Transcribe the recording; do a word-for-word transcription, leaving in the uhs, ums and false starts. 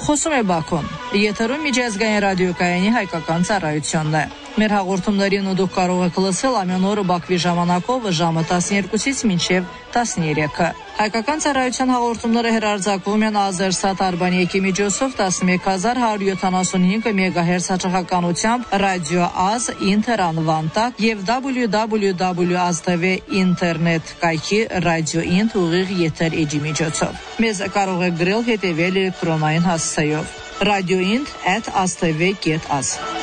Խոսում է Բաքուն։ Եթերում միջազգային ռադիոկայանի հայկական ծառայությունն է։ Մեր հաղորդումներին դուք կարող եք լսել ամեն օր Բաքվի ժամանակով ժամը տասներկուսից մինչև տասներեքը։ Հայկական ծառայության հաղորդումները հեռարձակվում են Ազերսատ Արբանյակի միջոցով տասնմեկ հազար հարյուր յոթանասունհինգ մեգահերց հեռախոսականությամբ Ռադիո Ազ Ինտեր անվան տակ եւ դաբլյու դաբլյու դաբլյու ազգ տի վի ինտերնետ կայքի Ռադիո Ինտ ուղիղ եթեր էջի միջոցով։ Մեզ կարող եք գրել հետևել էլեկտրոնային հասցեով radio int at aztv dot az